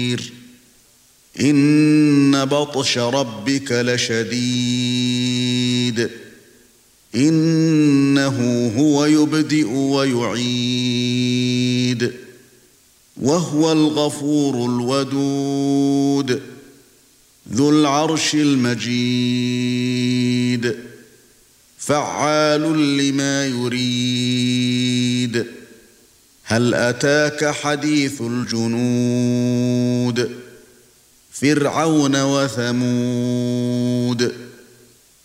إن بطش ربك لشديد إنه هو يبدئ ويعيد وهو الغفور الودود ذو العرش المجيد فعال لما يريد هل أتاك حديث الجنود فرعون وثمود